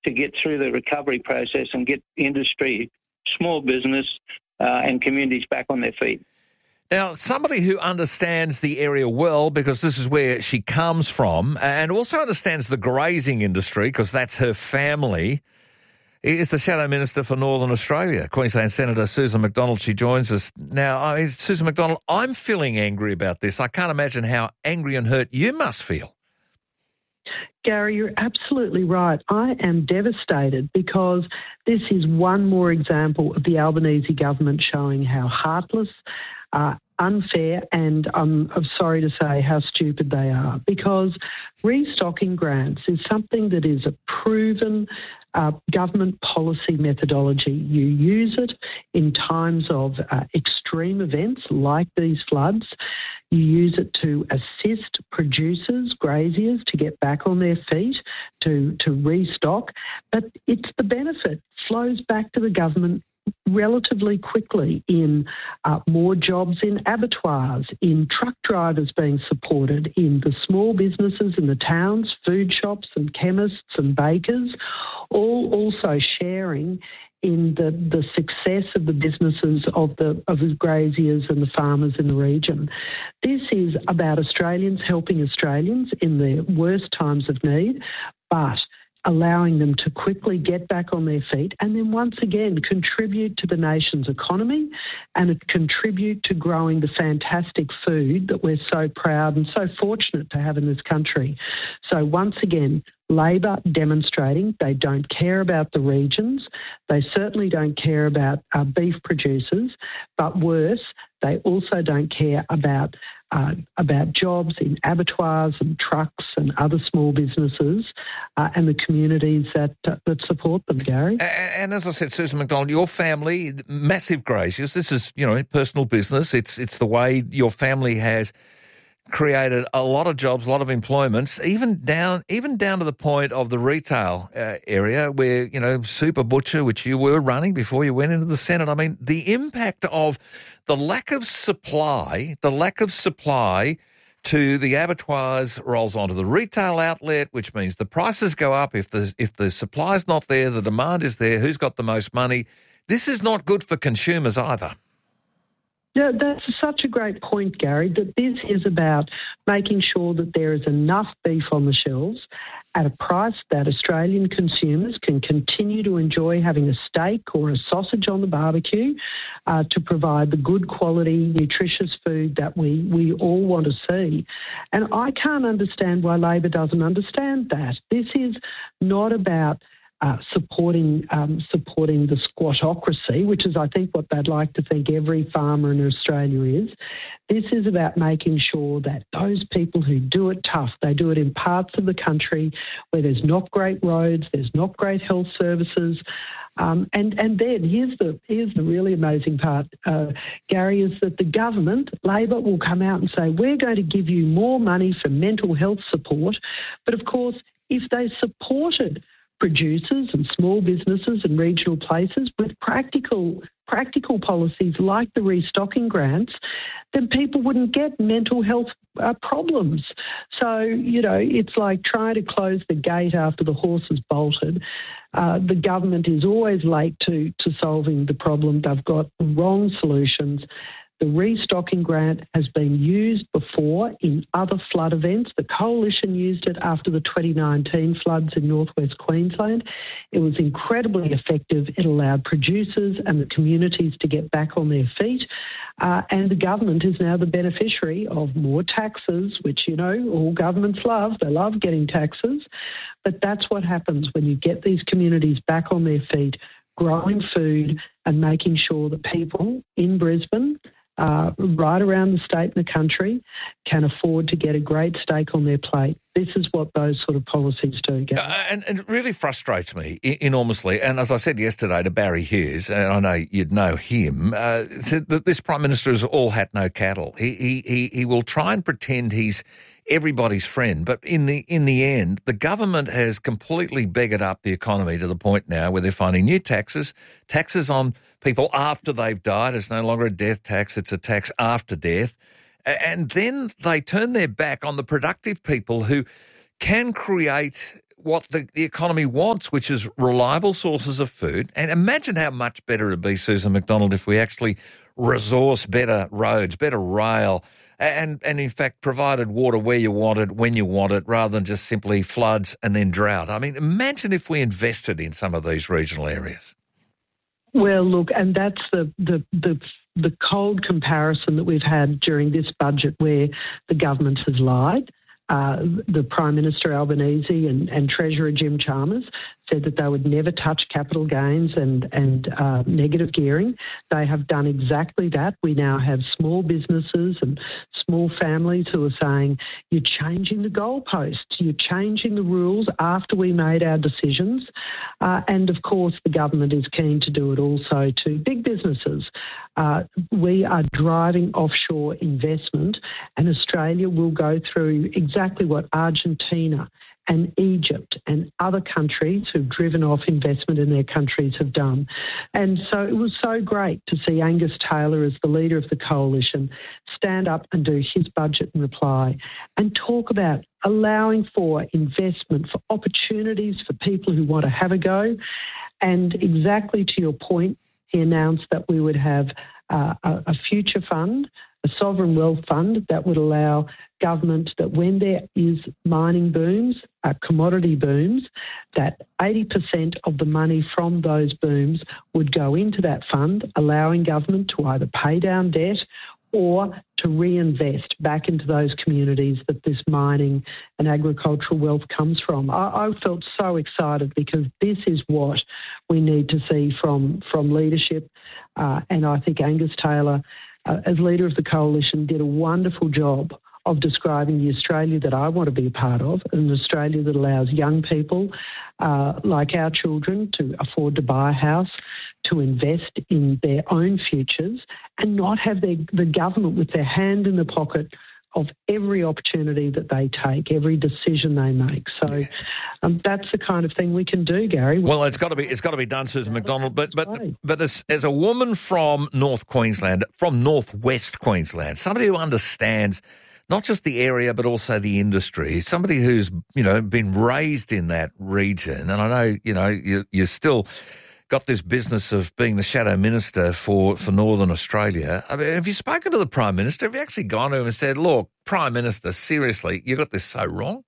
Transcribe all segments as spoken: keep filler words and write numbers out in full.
to get through the recovery process and get industry, small business uh, and communities back on their feet. Now, somebody who understands the area well, because this is where she comes from, and also understands the grazing industry, because that's her family, is the Shadow Minister for Northern Australia, Queensland Senator Susan McDonald. She joins us now. I, Susan McDonald, I'm feeling angry about this. I can't imagine how angry and hurt you must feel. Gary, you're absolutely right. I am devastated because this is one more example of the Albanese government showing how heartless, uh, unfair and um, I'm sorry to say how stupid they are, because restocking grants is something that is a proven uh, government policy methodology. You use it in times of uh, extreme events like these floods. You use it to assist producers, graziers, to get back on their feet, to, to restock. But it's the benefit flows back to the government relatively quickly in uh, more jobs in abattoirs, in truck drivers being supported, in the small businesses in the towns, food shops and chemists and bakers, all also sharing in the, the success of the businesses of the of the graziers and the farmers in the region. This is about Australians helping Australians in their worst times of need, but allowing them to quickly get back on their feet and then once again contribute to the nation's economy and contribute to growing the fantastic food that we're so proud and so fortunate to have in this country. So once again, Labor demonstrating they don't care about the regions, they certainly don't care about uh, beef producers, but worse, they also don't care about uh, about jobs in abattoirs and trucks and other small businesses uh, and the communities that uh, that support them, Gary. And as I said, Susan McDonald, your family, massive graziers. This is, you know, personal business. It's it's the way your family has created a lot of jobs, a lot of employments, even down even down to the point of the retail uh, area where, you know, Super Butcher, which you were running before you went into the Senate. I mean, the impact of the lack of supply, the lack of supply to the abattoirs rolls onto the retail outlet, which means the prices go up. If the, if the supply's not there, the demand is there. Who's got the most money? This is not good for consumers either. Yeah, that's such a great point, Gary, that this is about making sure that there is enough beef on the shelves at a price that Australian consumers can continue to enjoy having a steak or a sausage on the barbecue uh, to provide the good quality, nutritious food that we, we all want to see. And I can't understand why Labor doesn't understand that. This is not about Uh, supporting um, supporting the squatocracy, which is, I think, what they'd like to think every farmer in Australia is. This is about making sure that those people who do it tough, they do it in parts of the country where there's not great roads, there's not great health services. Um, and, and then here's the here's the really amazing part, uh, Gary, is that the government, Labor, will come out and say, we're going to give you more money for mental health support. But, of course, if they supported producers and small businesses and regional places with practical practical policies like the restocking grants, then people wouldn't get mental health uh, problems. So, you know, it's like trying to close the gate after the horse has bolted. Uh, the government is always late to, to solving the problem. They've got the wrong solutions. The restocking grant has been used before in other flood events. The Coalition used it after the twenty nineteen floods in northwest Queensland. It was incredibly effective. It allowed producers and the communities to get back on their feet. Uh, and the government is now the beneficiary of more taxes, which, you know, all governments love. They love getting taxes. But that's what happens when you get these communities back on their feet, growing food and making sure that people in Brisbane, Uh, right around the state and the country, can afford to get a great steak on their plate. This is what those sort of policies do, Gary. Uh, and, and it really frustrates me enormously. And as I said yesterday to Barry Hughes, and I know you'd know him, uh, th- th- this Prime Minister is all hat, no cattle. He, he, he, he will try and pretend he's everybody's friend, but in the in the end, the government has completely beggared up the economy to the point now where they're finding new taxes, taxes on people after they've died. It's no longer a death tax, it's a tax after death. And then they turn their back on the productive people who can create what the, the economy wants, which is reliable sources of food. And imagine how much better it'd be, Susan McDonald, if we actually resource better roads, better rail, and, and in fact provided water where you want it, when you want it, rather than just simply floods and then drought. I mean, imagine if we invested in some of these regional areas. Well, look, and that's the the the the cold comparison that we've had during this budget where the government has lied. Uh, the Prime Minister Albanese and, and Treasurer Jim Chalmers said that they would never touch capital gains and, and uh, negative gearing. They have done exactly that. We now have small businesses and small families who are saying, you're changing the goalposts, you're changing the rules after we made our decisions. Uh, and of course, the government is keen to do it also to big businesses. Uh, we are driving offshore investment, and Australia will go through exactly what Argentina and Egypt and other countries who've driven off investment in their countries have done. And so it was so great to see Angus Taylor, as the leader of the coalition, stand up and do his budget and reply and talk about allowing for investment, for opportunities for people who want to have a go. And exactly to your point, he announced that we would have uh, a, a future fund, a sovereign wealth fund that would allow government that when there is mining booms, uh, commodity booms, that eighty percent of the money from those booms would go into that fund, allowing government to either pay down debt or to reinvest back into those communities that this mining and agricultural wealth comes from. I, I felt so excited because this is what we need to see from, from leadership. Uh, and I think Angus Taylor, uh, as leader of the coalition, did a wonderful job of describing the Australia that I want to be a part of, an Australia that allows young people uh, like our children to afford to buy a house, to invest in their own futures and not have their, the government with their hand in the pocket of every opportunity that they take, every decision they make. So yeah. um, that's the kind of thing we can do, Gary. Well, it's got to be it's got to be done, Susan McDonald. But but but as, as a woman from North Queensland, from northwest Queensland, somebody who understands not just the area but also the industry, somebody who's you know been raised in that region, and I know you know you you're still got this business of being the shadow minister for, for Northern Australia. I mean, have you spoken to the Prime Minister? Have you actually gone to him and said, look, Prime Minister, seriously, you got this so wrong?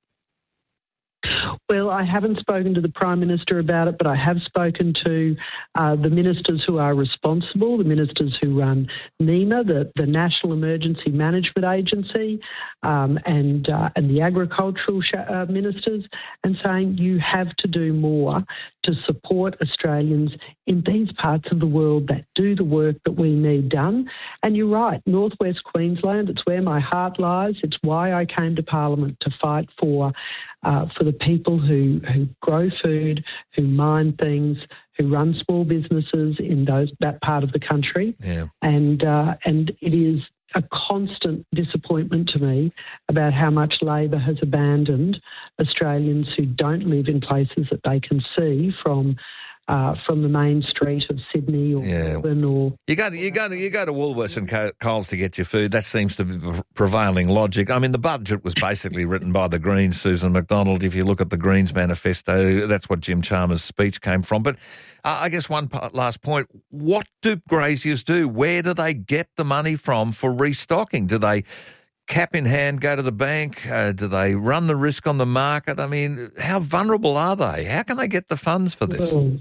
Well, I haven't spoken to the Prime Minister about it, but I have spoken to uh, the ministers who are responsible, the ministers who run NEMA, the, the National Emergency Management Agency, um, and uh, and the agricultural sh- uh, ministers, and saying you have to do more to support Australians in these parts of the world that do the work that we need done. And you're right, Northwest Queensland, it's where my heart lies. It's why I came to Parliament, to fight for Uh, for the people who, who grow food, who mine things, who run small businesses in those that part of the country. Yeah. And uh, and it is a constant disappointment to me about how much Labor has abandoned Australians who don't live in places that they can see from Uh, from the main street of Sydney or yeah. Melbourne or... You go to, you go to, you go to Woolworths and Coles to get your food. That seems to be the prevailing logic. I mean, the budget was basically written by the Greens, Susan McDonald. If you look at the Greens manifesto, that's what Jim Chalmers' speech came from. But uh, I guess one part, last point, what do graziers do? Where do they get the money from for restocking? Do they, cap in hand, go to the bank? Uh, do they run the risk on the market? I mean, how vulnerable are they? How can they get the funds for this? Well,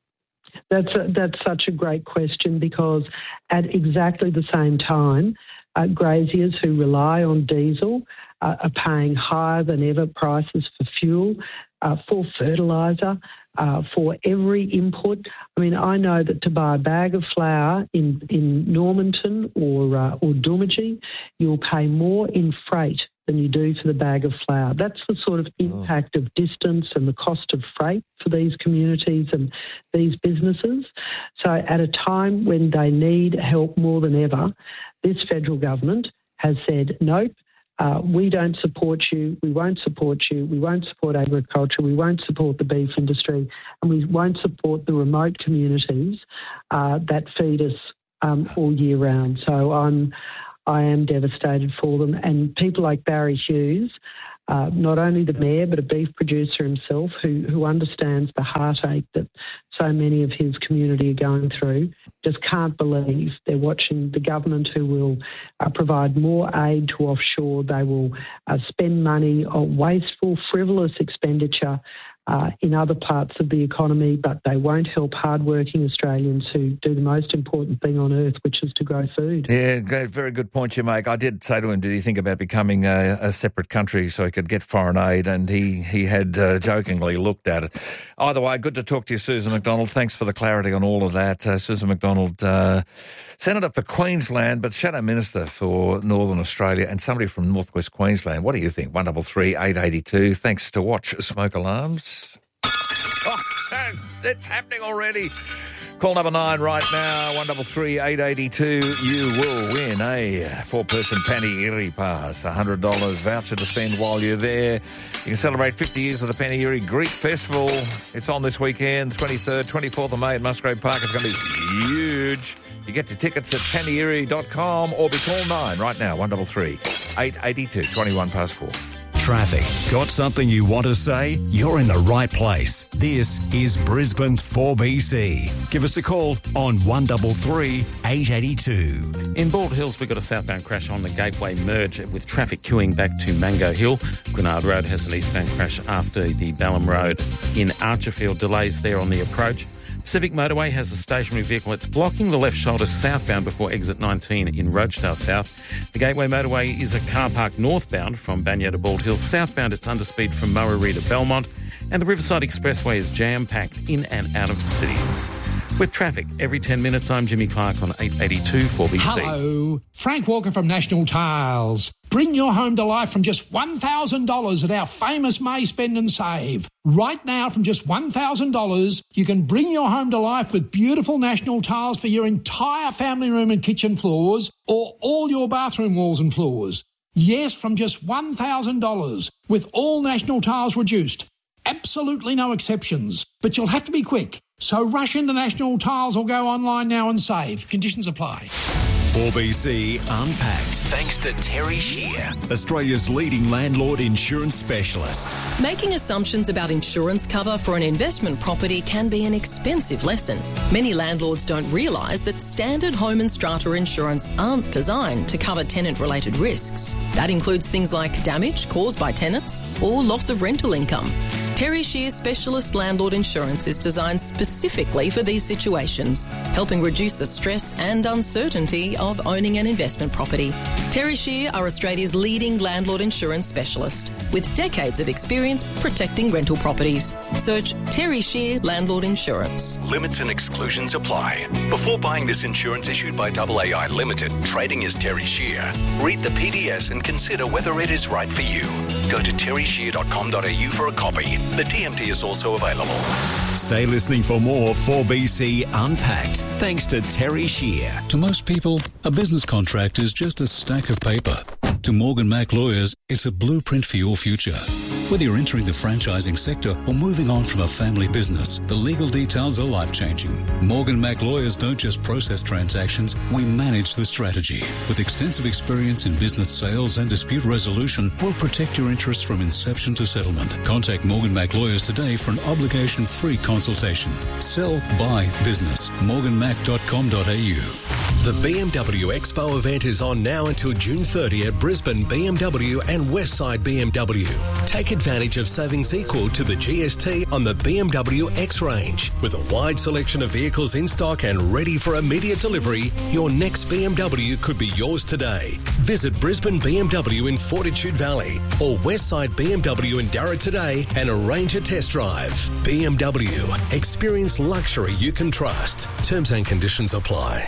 That's a, that's such a great question, because at exactly the same time, uh, graziers who rely on diesel uh, are paying higher than ever prices for fuel, uh, for fertiliser, uh, for every input. I mean, I know that to buy a bag of flour in, in Normanton or, uh, or Doomadgee, you'll pay more in freight than you do for the bag of flour. That's the sort of impact of distance and the cost of freight for these communities and these businesses. So at a time when they need help more than ever, this federal government has said, nope, uh, we don't support you, we won't support you, we won't support agriculture, we won't support the beef industry, and we won't support the remote communities uh, that feed us um, all year round. So I'm I am devastated for them. And people like Barry Hughes, uh, not only the mayor but a beef producer himself who, who understands the heartache that so many of his community are going through, just can't believe they're watching the government who will uh, provide more aid to offshore. They will uh, spend money on wasteful, frivolous expenditure Uh, in other parts of the economy, but they won't help hardworking Australians who do the most important thing on earth, which is to grow food. Yeah, great, very good point you make. I did say to him, did he think about becoming a, a separate country so he could get foreign aid? And he, he had uh, jokingly looked at it. Either way, good to talk to you, Susan McDonald. Thanks for the clarity on all of that. Uh, Susan McDonald, uh, Senator for Queensland, but Shadow Minister for Northern Australia, and somebody from Northwest Queensland. What do you think? one double three eight eight two. Thanks to Watch Smoke Alarms. Oh, it's happening already. Call number nine right now, one double three eight eight two. You will win a four-person Panegyri pass, a one hundred dollars voucher to spend while you're there. You can celebrate fifty years of the Panegyri Greek Festival. It's on this weekend, twenty-third, twenty-fourth of May at Musgrave Park. It's going to be huge. You get your tickets at panegyri dot com or be call nine right now, one double three eight eight two, twenty-one past four. Traffic. Got something you want to say? You're in the right place. This is Brisbane's four B C. Give us a call on one double three eight eight two. In Bald Hills, we've got a southbound crash on the Gateway Merge with traffic queuing back to Mango Hill. Granard Road has an eastbound crash after the Balham Road. In Archerfield, delays there on the approach. Pacific Motorway has a stationary vehicle that's blocking the left shoulder southbound before exit nineteen in Rochedale South. The Gateway Motorway is a car park northbound from Banya to Bald Hills. Southbound, it's underspeed from Murray to Belmont. And the Riverside Expressway is jam-packed in and out of the city. With traffic every ten minutes, I'm Jimmy Clark on eight eighty-two four B C. Hello, Frank Walker from National Tiles. Bring your home to life from just one thousand dollars at our famous May Spend and Save. Right now, from just one thousand dollars, you can bring your home to life with beautiful National Tiles for your entire family room and kitchen floors or all your bathroom walls and floors. Yes, from just one thousand dollars, with all National Tiles reduced. Absolutely no exceptions, but you'll have to be quick. So rush into National Tiles or go online now and save. Conditions apply. four B C Unpacked. Thanks to Terry Shear, Australia's leading landlord insurance specialist. Making assumptions about insurance cover for an investment property can be an expensive lesson. Many landlords don't realise that standard home and strata insurance aren't designed to cover tenant-related risks. That includes things like damage caused by tenants or loss of rental income. Terry Shear Specialist Landlord Insurance is designed specifically for these situations, helping reduce the stress and uncertainty of owning an investment property. Terry Shear are Australia's leading landlord insurance specialist, with decades of experience protecting rental properties. Search Terry Shear Landlord Insurance. Limits and exclusions apply. Before buying this insurance issued by A A I Limited, trading as Terry Shear, read the P D S and consider whether it is right for you. Go to terry shear dot com dot a u for a copy. The T M T is also available. Stay listening for more four B C Unpacked, thanks to Terry Shear. To most people, a business contract is just a stack of paper. To Morgan Mac Lawyers, it's a blueprint for your future. Whether you're entering the franchising sector or moving on from a family business, the legal details are life-changing. Morgan Mac Lawyers don't just process transactions, we manage the strategy. With extensive experience in business sales and dispute resolution, we'll protect your interests from inception to settlement. Contact Morgan Mac Lawyers today for an obligation-free consultation. Sell, buy, business. morgan mac dot com dot a u. The B M W Expo event is on now until June thirtieth at Brisbane B M W and Westside B M W. Take advantage of savings equal to the G S T on the B M W X range. With a wide selection of vehicles in stock and ready for immediate delivery, your next B M W could be yours today. Visit Brisbane B M W in Fortitude Valley or Westside B M W in Darra today and arrange a test drive. B M W. Experience luxury you can trust. Terms and conditions apply.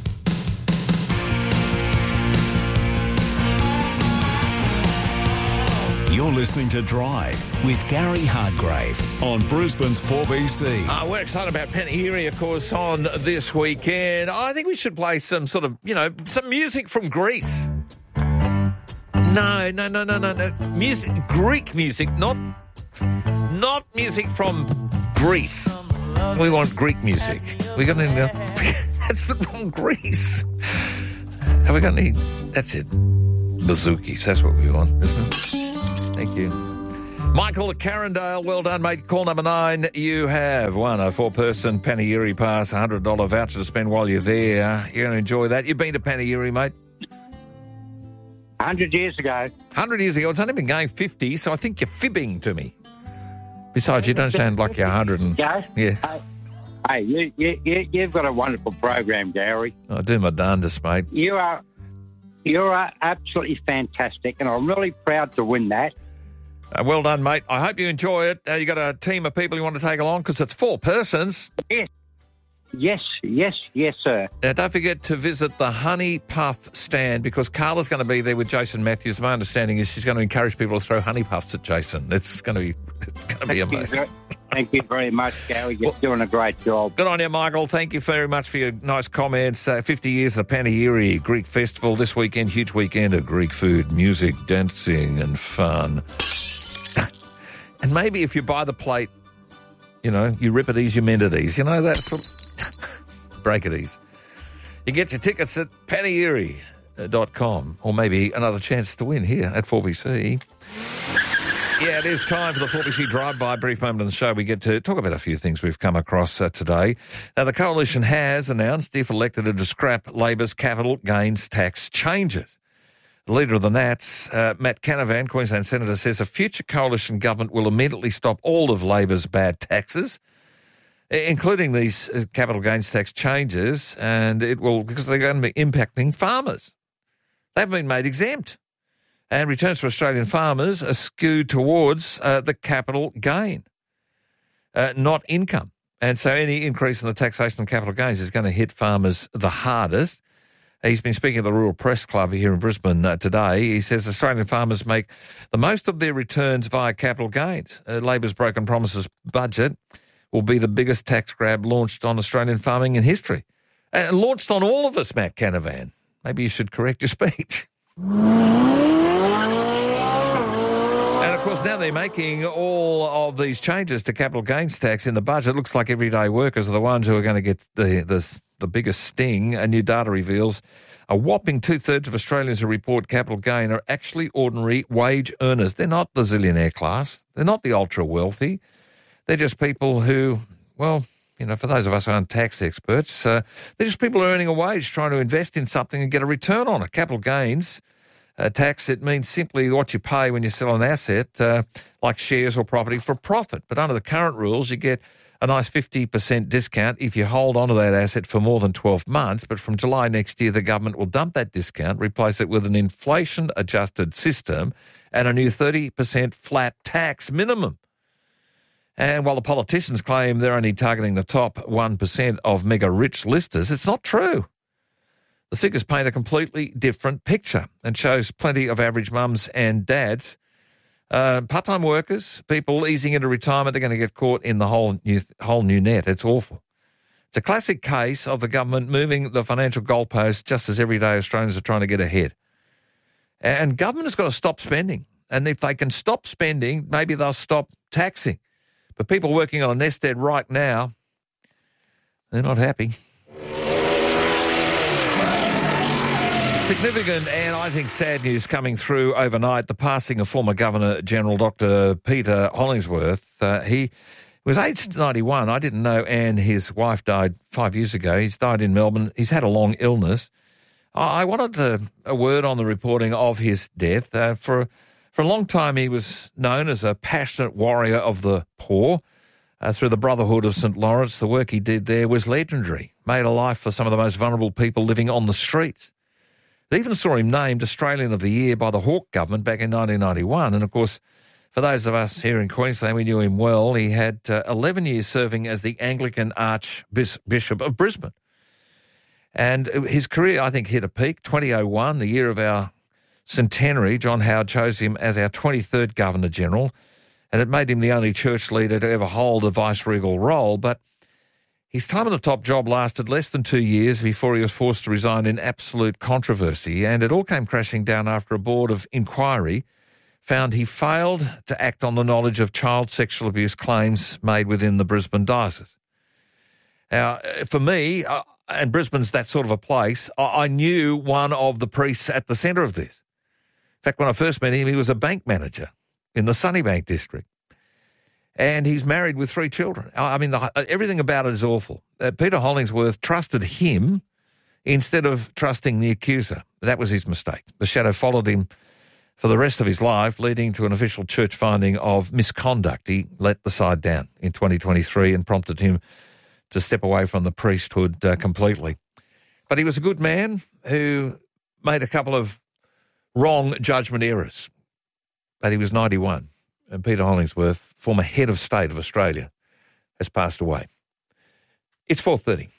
You're listening to Drive with Gary Hardgrave on Brisbane's four B C. Uh, we're excited about Panegyri, of course, on this weekend. I think we should play some sort of, you know, some music from Greece. No, no, no, no, no, no. Music, Greek music, not, not music from Greece. We want Greek music. We got any? Uh, that's the wrong Greece. Have we got any? That's it. Bazookies. That's what we want, isn't it? Thank you. Michael at Carindale, well done, mate. Call number nine, you have won a four-person Panegyri Pass, one hundred dollars voucher to spend while you're there. You're going to enjoy that. You've been to Panegyri, mate? one hundred years ago. one hundred years ago. It's only been going fifty, so I think you're fibbing to me. Besides, you don't sound like you're one hundred. And, yeah. Yeah. Uh, hey, you, you, you, you've got a wonderful program, Gary. I do my darndest, mate. You are, you are absolutely fantastic, and I'm really proud to win that. Uh, well done, mate. I hope you enjoy it. Uh, you got a team of people you want to take along because it's four persons. Yes, yes, yes, yes, sir. Now, don't forget to visit the Honey Puff stand because Carla's going to be there with Jason Matthews. My understanding is she's going to encourage people to throw honey puffs at Jason. It's going to be, it's going to be Thank amazing. You, thank you very much, Gary. You're well, doing a great job. Good on you, Michael. Thank you very much for your nice comments. Uh, fifty years of the Panegyri Greek Festival this weekend. Huge weekend of Greek food, music, dancing and fun. And maybe if you buy the plate, you know, Euripides, Eumenides, you know, that sort of Break-a-dese. You get your tickets at panegyri dot com or maybe another chance to win here at four B C. Yeah, it is time for the four B C Drive-By. Brief moment in the show. We get to talk about a few things we've come across uh, today. Now, the Coalition has announced, if elected, to scrap Labor's capital gains tax changes. The leader of the Nats, uh, Matt Canavan, Queensland Senator, says a future coalition government will immediately stop all of Labor's bad taxes, including these uh, capital gains tax changes, and it will, because they're going to be impacting farmers. They've been made exempt. And returns for Australian farmers are skewed towards uh, the capital gain, uh, not income. And so any increase in the taxation of capital gains is going to hit farmers the hardest. He's been speaking at the Rural Press Club here in Brisbane uh, today. He says Australian farmers make the most of their returns via capital gains. Uh, Labor's broken promises budget will be the biggest tax grab launched on Australian farming in history. And uh, launched on all of us, Matt Canavan. Maybe you should correct your speech. And, of course, now they're making all of these changes to capital gains tax in the budget. It looks like everyday workers are the ones who are going to get the, the, the biggest sting. A new data reveals a whopping two-thirds of Australians who report capital gain are actually ordinary wage earners. They're not the zillionaire class. They're not the ultra-wealthy. They're just people who, well, you know, for those of us who aren't tax experts, uh, they're just people earning a wage trying to invest in something and get a return on it. Capital gains uh, tax, it means simply what you pay when you sell an asset, uh, like shares or property, for profit. But under the current rules, you get a nice fifty percent discount if you hold onto that asset for more than twelve months. But from July next year, the government will dump that discount, replace it with an inflation-adjusted system and a new thirty percent flat tax minimum. And while the politicians claim they're only targeting the top one percent of mega-rich listers, it's not true. The figures paint a completely different picture and shows plenty of average mums and dads, uh, part-time workers, people easing into retirement, they're going to get caught in the whole new, whole new net. It's awful. It's a classic case of the government moving the financial goalposts just as everyday Australians are trying to get ahead. And government has got to stop spending. And if they can stop spending, maybe they'll stop taxing. But people working on a nest egg right now, they're not happy. Significant and I think sad news coming through overnight, the passing of former Governor-General Doctor Peter Hollingsworth. Uh, he was aged ninety-one. I didn't know Anne, his wife, died five years ago. He's died in Melbourne. He's had a long illness. I wanted to, a word on the reporting of his death. Uh, for, for a long time, he was known as a passionate warrior of the poor. Uh, through the Brotherhood of St Lawrence, the work he did there was legendary, made a life for some of the most vulnerable people living on the streets. They even saw him named Australian of the Year by the Hawke government back in nineteen ninety-one. And, of course, for those of us here in Queensland, we knew him well. He had uh, eleven years serving as the Anglican Archbishop of Brisbane. And his career, I think, hit a peak. twenty oh one, the year of our centenary, John Howard chose him as our twenty-third Governor-General, and it made him the only church leader to ever hold a vice-regal role. But his time on the top job lasted less than two years before he was forced to resign in absolute controversy, and it all came crashing down after a board of inquiry found he failed to act on the knowledge of child sexual abuse claims made within the Brisbane diocese. Now, for me, uh, and Brisbane's that sort of a place, I, I knew one of the priests at the centre of this. In fact, when I first met him, he was a bank manager. in the Sunnybank district. And he's married with three children. I mean, the, everything about it is awful. Uh, Peter Hollingsworth trusted him instead of trusting the accuser. That was his mistake. The shadow followed him for the rest of his life, leading to an official church finding of misconduct. He let the side down in twenty twenty-three and prompted him to step away from the priesthood uh, completely. But he was a good man who made a couple of wrong judgment errors. But he was ninety-one. And Peter Hollingsworth, former head of state of Australia, has passed away. It's four thirty.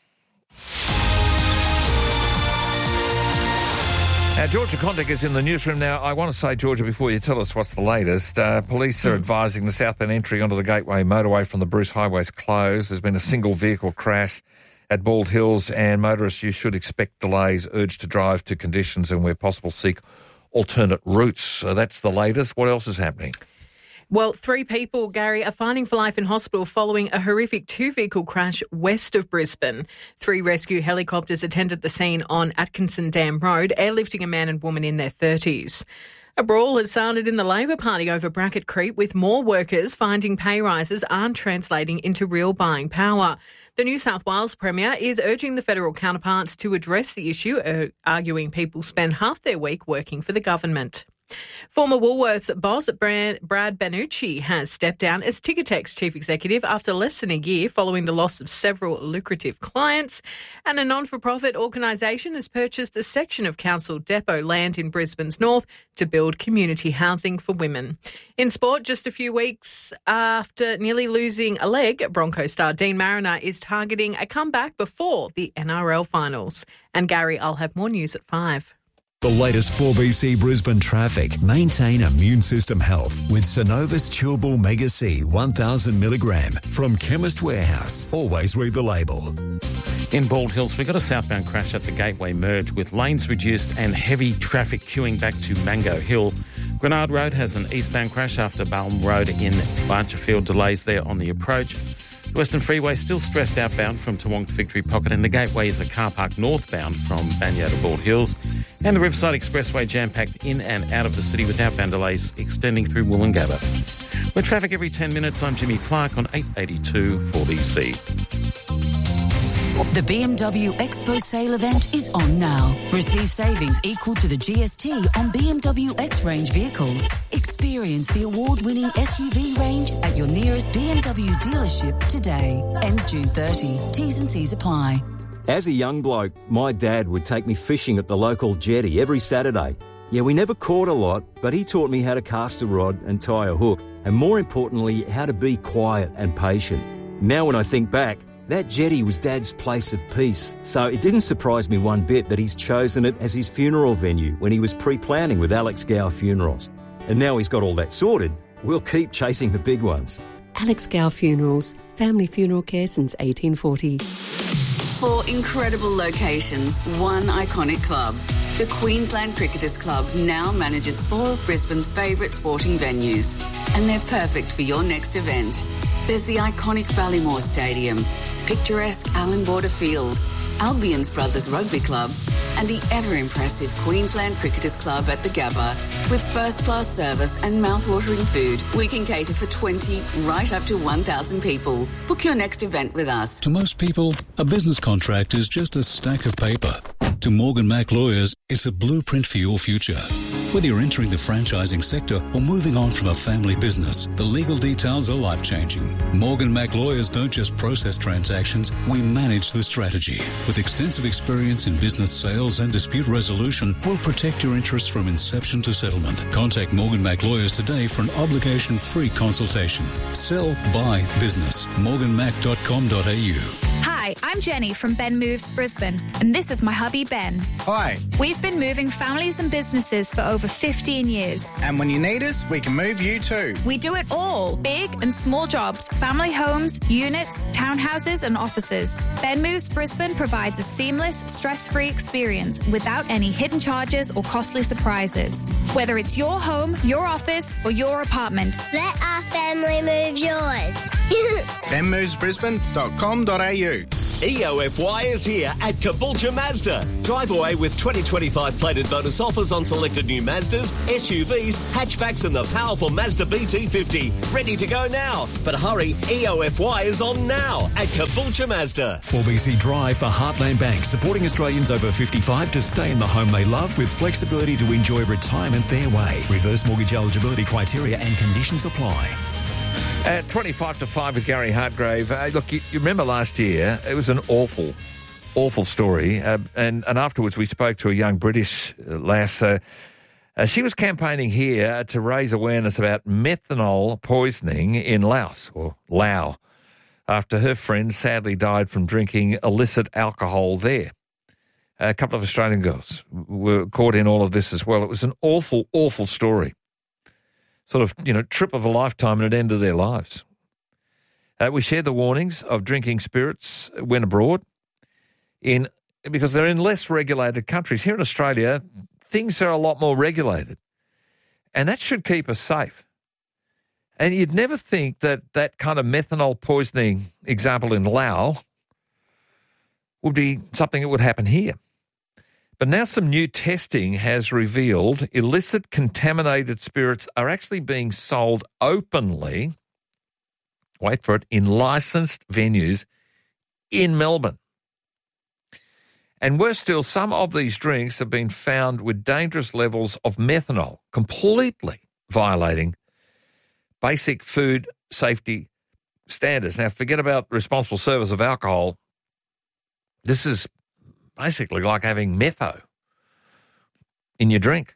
Now, Georgia Condick is in the newsroom now. I want to say, Georgia, before you tell us what's the latest, uh, police are advising the southbound entry onto the Gateway motorway from the Bruce Highway is closed. There's been a single vehicle crash at Bald Hills, and motorists, you should expect delays, urged to drive to conditions and where possible seek alternate routes. So that's the latest. What else is happening? Well, three people, Gary, are finding for life in hospital following a horrific two-vehicle crash west of Brisbane. Three rescue helicopters attended the scene on Atkinson Dam Road, airlifting a man and woman in their thirties. A brawl has sounded in the Labor Party over Bracket Creep, with more workers finding pay rises aren't translating into real buying power. The New South Wales Premier is urging the federal counterparts to address the issue, uh, arguing people spend half their week working for the government. Former Woolworths boss Brad Banucci has stepped down as Ticketek's chief executive after less than a year following the loss of several lucrative clients. And a non-for-profit organisation has purchased a section of council depot land in Brisbane's north to build community housing for women. In sport, just a few weeks after nearly losing a leg, Broncos star Dean Mariner is targeting a comeback before the N R L finals. And Gary, I'll have more news at five. The latest four B C Brisbane traffic. Maintain immune system health with Synovus Chewable Mega C one thousand milligram from Chemist Warehouse. Always read the label. In Bald Hills, we got a southbound crash at the Gateway merge with lanes reduced and heavy traffic queuing back to Mango Hill. Grenard Road has an eastbound crash after Balham Road in Archerfield. Delays there on the approach. The Western Freeway still stressed outbound from Toowong to Victory Pocket, and the Gateway is a car park northbound from Banyah to Bald Hills. And the Riverside Expressway jam-packed in and out of the city with outbound delays extending through Woolloongabba. With traffic every ten minutes, I'm Jimmy Clark on eight eighty-two four B C. The B M W Expo sale event is on now. Receive savings equal to the G S T on B M W X-Range vehicles. Experience the award-winning S U V range at your nearest B M W dealership today. Ends June thirtieth. T's and C's apply. As a young bloke, my dad would take me fishing at the local jetty every Saturday. Yeah, we never caught a lot, but he taught me how to cast a rod and tie a hook, and more importantly, how to be quiet and patient. Now when I think back, that jetty was Dad's place of peace, so it didn't surprise me one bit that he's chosen it as his funeral venue when he was pre-planning with Alex Gow Funerals. And now he's got all that sorted, we'll keep chasing the big ones. Alex Gow Funerals, family funeral care since eighteen forty. Four incredible locations, one iconic club. The Queensland Cricketers Club now manages four of Brisbane's favourite sporting venues, and they're perfect for your next event. There's the iconic Ballymore Stadium, picturesque Allan Border Field, Albion's Brothers Rugby Club, and the ever-impressive Queensland Cricketers Club at the Gabba. With first-class service and mouth-watering food, we can cater for twenty, right up to one thousand people. Book your next event with us. To most people, a business contract is just a stack of paper. To Morgan Mac Lawyers, it's a blueprint for your future. Whether you're entering the franchising sector or moving on from a family business, the legal details are life-changing. Morgan Mac Lawyers don't just process transactions, we manage the strategy. With extensive experience in business sales and dispute resolution, we'll protect your interests from inception to settlement. Contact Morgan Mac Lawyers today for an obligation-free consultation. Sell, buy, business. morgan mac dot com dot a u. Hi, I'm Jenny from Ben Moves Brisbane, and this is my hubby Ben. Hi. We've been moving families and businesses for over fifteen years. And when you need us, we can move you too. We do it all, big and small jobs, family homes, units, townhouses and offices. Ben Moves Brisbane provides a seamless, stress-free experience without any hidden charges or costly surprises. Whether it's your home, your office or your apartment. Let our family move yours. ben moves brisbane dot com dot a u. E O F Y is here at Caboolture Mazda. Drive away with twenty twenty-five plated bonus offers on selected new Mazdas, S U Vs, hatchbacks and the powerful Mazda B T fifty. Ready to go now. But hurry, E O F Y is on now at Caboolture Mazda. four B C Drive for Heartland Bank, supporting Australians over fifty-five to stay in the home they love with flexibility to enjoy retirement their way. Reverse mortgage eligibility criteria and conditions apply. At twenty-five to five with Gary Hartgrave. Uh, look, you, you remember last year, it was an awful, awful story. Uh, and, and afterwards we spoke to a young British lass. Uh, uh, she was campaigning here to raise awareness about methanol poisoning in Laos, or Lao, after her friend sadly died from drinking illicit alcohol there. A couple of Australian girls were caught in all of this as well. It was an awful, awful story. Sort of, you know, trip of a lifetime and it ended their lives. Uh, we shared the warnings of drinking spirits when abroad, in because they're in less regulated countries. Here in Australia, things are a lot more regulated, and that should keep us safe. And you'd never think that that kind of methanol poisoning example in Laos would be something that would happen here. But now some new testing has revealed illicit contaminated spirits are actually being sold openly, wait for it, in licensed venues in Melbourne. And worse still, some of these drinks have been found with dangerous levels of methanol, completely violating basic food safety standards. Now, forget about responsible service of alcohol. This is basically like having metho in your drink.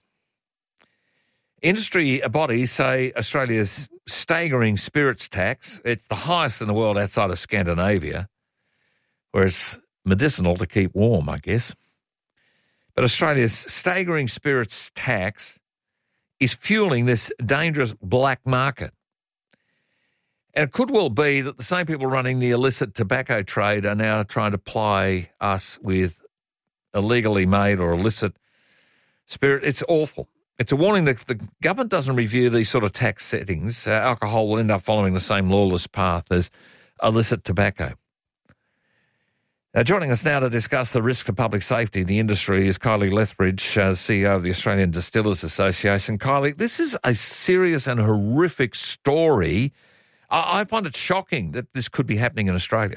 Industry bodies say Australia's staggering spirits tax, it's the highest in the world outside of Scandinavia, where it's medicinal to keep warm, I guess. But Australia's staggering spirits tax is fueling this dangerous black market. And it could well be that the same people running the illicit tobacco trade are now trying to ply us with illegally made or illicit spirit. It's awful. It's a warning that if the government doesn't review these sort of tax settings, uh, alcohol will end up following the same lawless path as illicit tobacco. Now, joining us now to discuss the risk to public safety in the industry is Kylie Lethbridge, uh, C E O of the Australian Distillers Association. Kylie, this is a serious and horrific story. I, I find it shocking that this could be happening in Australia.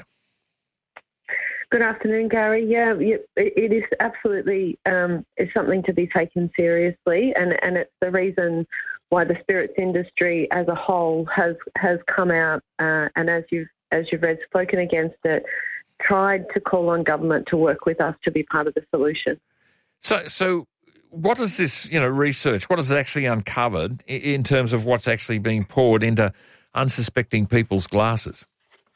Good afternoon, Gary. Yeah, it is absolutely um, it's something to be taken seriously, and, and it's the reason why the spirits industry as a whole has has come out uh, and, as you've as you've read, spoken against it, tried to call on government to work with us to be part of the solution. So, so what is this? You know, research. What has it actually uncovered in terms of what's actually being poured into unsuspecting people's glasses?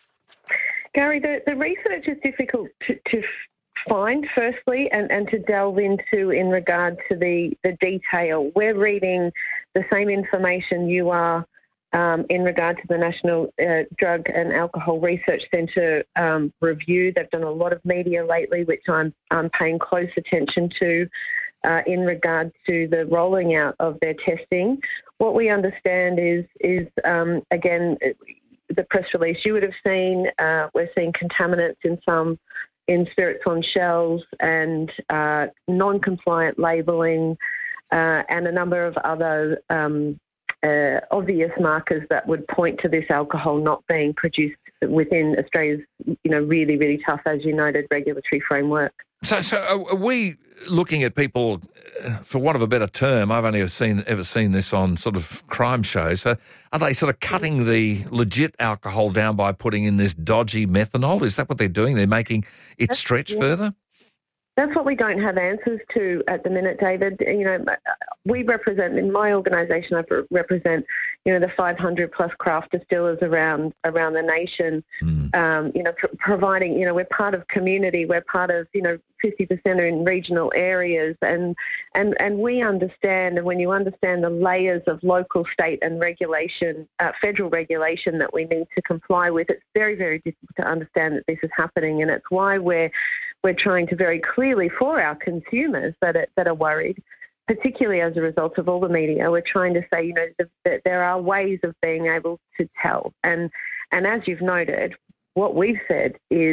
Gary, the, the research is difficult to, to find, firstly, and, and to delve into in regard to the, the detail. We're reading the same information you are um, in regard to the National uh, Drug and Alcohol Research Centre um, review. They've done a lot of media lately, which I'm, I'm paying close attention to uh, in regard to the rolling out of their testing. What we understand is, is um, again, the press release you would have seen, uh, we're seeing contaminants in some, in spirits on shelves and uh, non-compliant labelling uh, and a number of other um, uh, obvious markers that would point to this alcohol not being produced within Australia's, you know, really, really tough, as you noted, regulatory framework. So, so are we looking at people, for want of a better term, I've only ever seen ever seen this on sort of crime shows, uh, are they sort of cutting the legit alcohol down by putting in this dodgy methanol? Is that what they're doing? They're making it stretch yeah. further? That's what we don't have answers to at the minute, David. You know, we represent, in my organisation, I represent, you know, the five hundred plus craft distillers around around the nation. Mm. Um, you know, pr- providing, you know, we're part of community. We're part of, you know, fifty percent are in regional areas, and and and we understand. And when you understand the layers of local, state, and regulation, uh, federal regulation that we need to comply with, it's very, very difficult to understand that this is happening, and it's why we're we're trying to very clearly for our consumers that are, that are worried, particularly as a result of all the media. We're trying to say, you know, that there are ways of being able to tell, and and as you've noted, what we've said is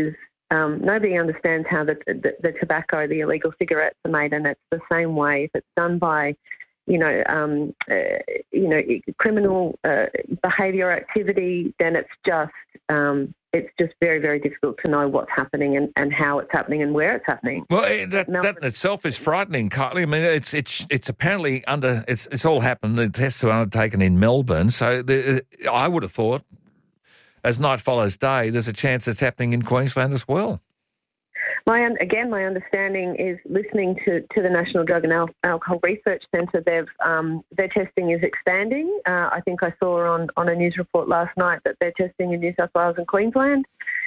Um, nobody understands how the, the the tobacco, the illegal cigarettes are made, and it's the same way. If it's done by, you know, um, uh, you know, criminal uh, behaviour activity, then it's just um, it's just very, very difficult to know what's happening and, and how it's happening and where it's happening. Well, that that in itself is frightening, Kylie. I mean, it's it's it's apparently under it's it's all happened. The tests were undertaken in Melbourne, so the, I would have thought, as night follows day, there's a chance it's happening in Queensland as well. My again, my understanding is listening to, to the National Drug and Al- Alcohol Research Centre. They've um, their testing is expanding. Uh, I think I saw on, on a news report last night that they're testing in New South Wales and Queensland.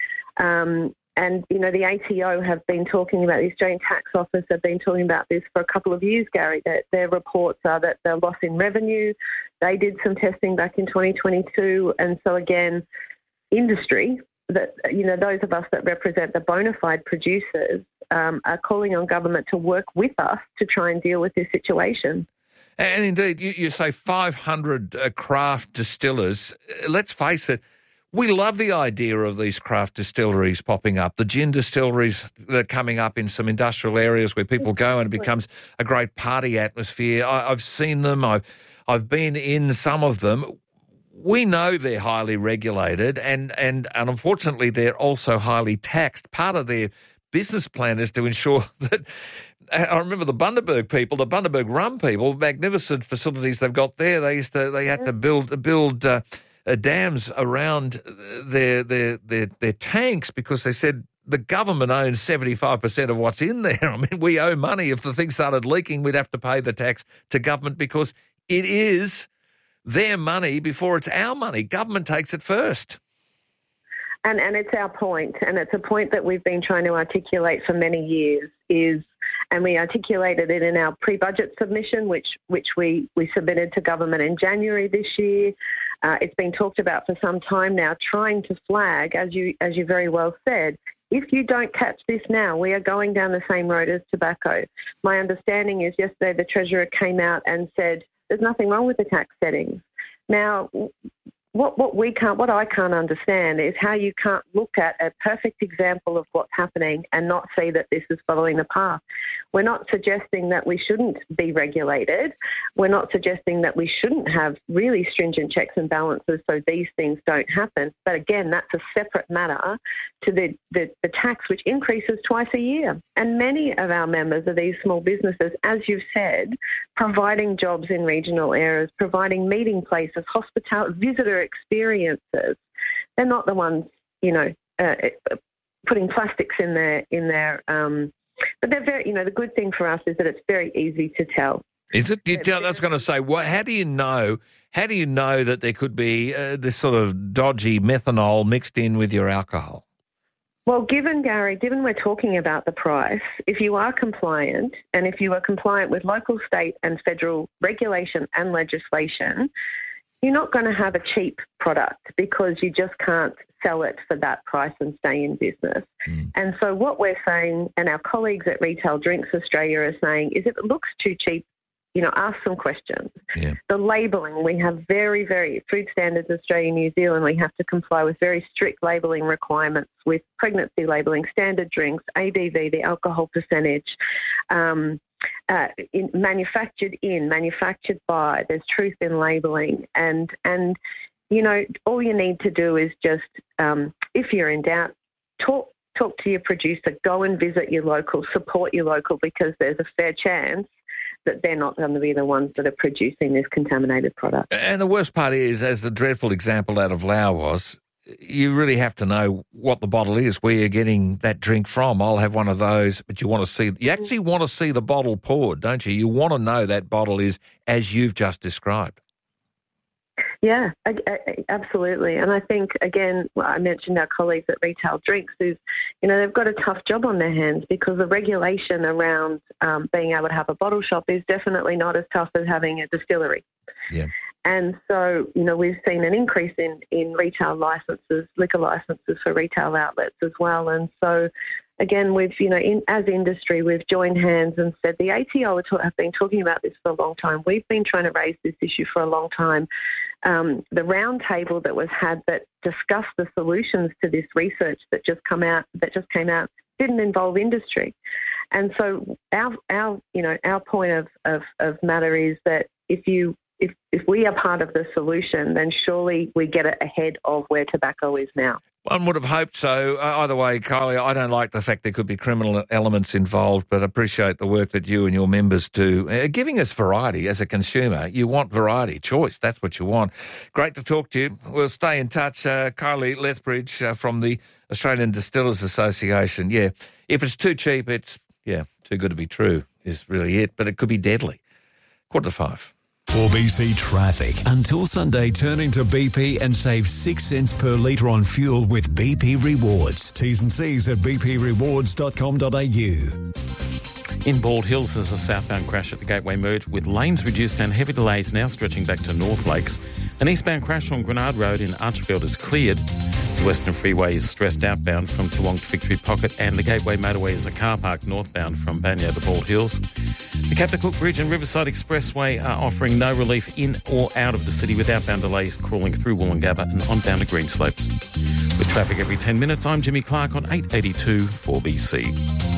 Um, and you know, the A T O have been talking about, the Australian Tax Office have been talking about this for a couple of years, Gary. That their reports are that they're loss in revenue. They did some testing back in twenty twenty-two, and so again, industry. That, you know, those of us that represent the bona fide producers um, are calling on government to work with us to try and deal with this situation. And indeed, you, you say five hundred uh, craft distillers. Let's face it, we love the idea of these craft distilleries popping up, the gin distilleries that are coming up in some industrial areas where people go and it becomes a great party atmosphere. I, I've seen them. I've, I've been in some of them. We know they're highly regulated and, and, and unfortunately they're also highly taxed. Part of their business plan is to ensure that, I remember the Bundaberg people, the Bundaberg rum people, magnificent facilities they've got there. They used to, they had to build build uh, uh, dams around their, their their their tanks because they said the government owns seventy-five percent of what's in there. I mean, we owe money. If the thing started leaking, we'd have to pay the tax to government because it is their money before it's our money. Government takes it first. And and it's our point, and it's a point that we've been trying to articulate for many years, is, and we articulated it in our pre-budget submission, which which we, we submitted to government in January this year. Uh, it's been talked about for some time now, trying to flag, as you as you very well said, if you don't catch this now, we are going down the same road as tobacco. My understanding is yesterday the Treasurer came out and said there's nothing wrong with the tax settings. Now, What what we can't, what I can't understand is how you can't look at a perfect example of what's happening and not see that this is following the path. We're not suggesting that we shouldn't be regulated. We're not suggesting that we shouldn't have really stringent checks and balances so these things don't happen. But again, that's a separate matter to the, the, the tax, which increases twice a year. And many of our members are these small businesses, as you've said, providing jobs in regional areas, providing meeting places, hospitality, visitor experiences. They're not the ones, you know, uh, putting plastics in their in their. Um, but they're very, you know, the good thing for us is that it's very easy to tell. Is it? You, I was going to say, what? How do you know? How do you know that there could be uh, this sort of dodgy methanol mixed in with your alcohol? Well, given, Gary, given we're talking about the price, if you are compliant and if you are compliant with local, state and federal regulation and legislation, you're not going to have a cheap product because you just can't sell it for that price and stay in business. Mm. And so what we're saying, and our colleagues at Retail Drinks Australia are saying, is if it looks too cheap, you know, ask some questions. Yeah. The labelling, we have very, very, Food Standards Australia, New Zealand, we have to comply with very strict labelling requirements with pregnancy labelling, standard drinks, A B V, the alcohol percentage, um, uh, in, manufactured in, manufactured by, there's truth in labelling. And, and, you know, all you need to do is just, um, if you're in doubt, talk, talk to your producer, go and visit your local, support your local, because there's a fair chance that they're not going to be the ones that are producing this contaminated product. And the worst part is, as the dreadful example out of Laos was, you really have to know what the bottle is, where you're getting that drink from. I'll have one of those, but you want to see, you actually want to see the bottle poured, don't you? You want to know that bottle is as you've just described. Yeah, I, I, absolutely. And I think, again, well, I mentioned our colleagues at Retail Drinks, is, you know, they've got a tough job on their hands because the regulation around um, being able to have a bottle shop is definitely not as tough as having a distillery. Yeah. And so, you know, we've seen an increase in, in retail licenses, liquor licenses for retail outlets as well. And so, again, we've, you know, in, as industry, we've joined hands and said the A T O have been talking about this for a long time. We've been trying to raise this issue for a long time. um, the roundtable that was had that discussed the solutions to this research that just come out that just came out didn't involve industry. And so our our you know our point of, of, of matter is that if you if if we are part of the solution, then surely we get it ahead of where tobacco is now. One would have hoped so. Uh, either way, Kylie, I don't like the fact there could be criminal elements involved, but appreciate the work that you and your members do, uh, giving us variety as a consumer. You want variety, choice. That's what you want. Great to talk to you. We'll stay in touch. Uh, Kylie Lethbridge uh, from the Australian Distillers Association. Yeah, if it's too cheap, it's, yeah, too good to be true is really it, but it could be deadly. Quarter to five. four B C traffic. Until Sunday, turn into B P and save six cents per litre on fuel with B P Rewards. T's and C's at b p rewards dot com dot a u. In Bald Hills, there's a southbound crash at the Gateway Merge with lanes reduced and heavy delays now stretching back to North Lakes. An eastbound crash on Grenard Road in Archerfield is cleared. The Western Freeway is stressed outbound from Toowong to Victory Pocket, and the Gateway Motorway is a car park northbound from Banya to Bald Hills. The Captain Cook Bridge and Riverside Expressway are offering no relief in or out of the city with outbound delays crawling through Woolloongabba and onbound to Greenslopes. With traffic every ten minutes, I'm Jimmy Clark on eight eighty-two four B C.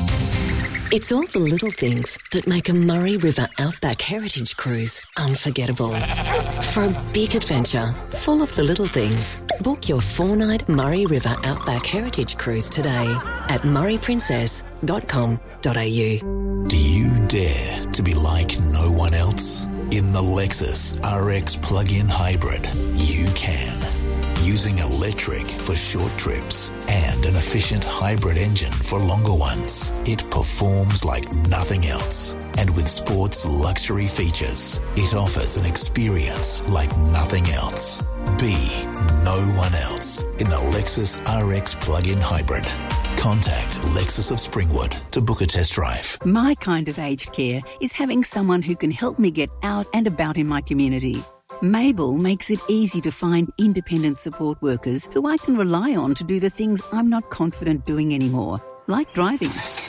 It's all the little things that make a Murray River Outback Heritage Cruise unforgettable. For a big adventure full of the little things, book your four-night Murray River Outback Heritage Cruise today at murray princess dot com dot a u. Do you dare to be like no one else? In the Lexus R X plug-in hybrid, you can. Using electric for short trips and an efficient hybrid engine for longer ones, it performs like nothing else. And with sports luxury features, it offers an experience like nothing else. Be no one else in the Lexus R X plug-in hybrid. Contact Lexus of Springwood to book a test drive. My kind of aged care is having someone who can help me get out and about in my community. Mabel makes it easy to find independent support workers who I can rely on to do the things I'm not confident doing anymore, like driving.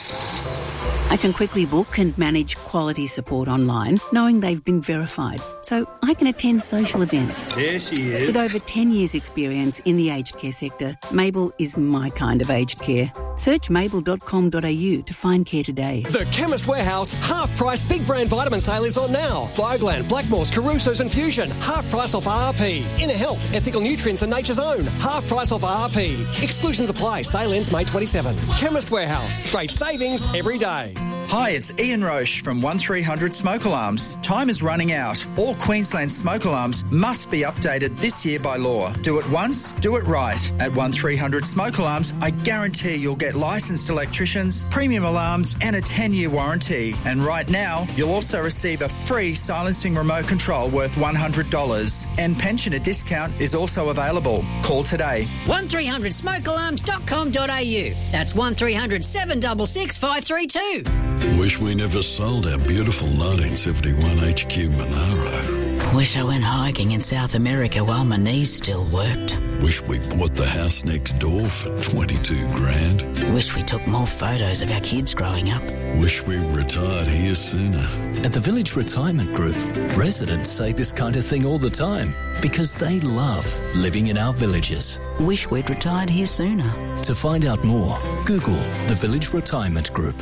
I can quickly book and manage quality support online, knowing they've been verified, so I can attend social events. There she is. With over ten years' experience in the aged care sector, Mabel is my kind of aged care. Search mabel dot com dot a u to find care today. The Chemist Warehouse half-price big brand vitamin sale is on now. Bioglan, Blackmores, Caruso's and Fusion, half price off R R P. Inner Health, Ethical Nutrients and Nature's Own, half price off R R P. Exclusions apply. Sale ends May twenty-seventh. Chemist Warehouse, great savings every day. Hi, it's Ian Roche from one three hundred Smoke Alarms. Time is running out. All Queensland smoke alarms must be updated this year by law. Do it once, do it right. At one three hundred Smoke Alarms, I guarantee you'll get licensed electricians, premium alarms and a ten-year warranty. And right now, you'll also receive a free silencing remote control worth one hundred dollars. And pensioner discount is also available. Call today. one three hundred smoke alarms dot com dot a u. That's one three hundred seven six six five three two. Wish we never sold our beautiful nineteen seventy-one H Q Monaro. Wish I went hiking in South America while my knees still worked. Wish we bought the house next door for twenty-two grand. Wish we took more photos of our kids growing up. Wish we retired here sooner. At the Village Retirement Group, residents say this kind of thing all the time because they love living in our villages. Wish we'd retired here sooner. To find out more, Google the Village Retirement Group.